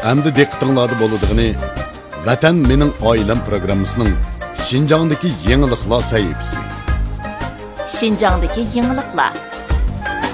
Әмді диqqətinizdə boladiğini Vatan mening oilam programmasining Şinjongdagi yangiliklar sahifasi. Şinjongdagi yangiliklar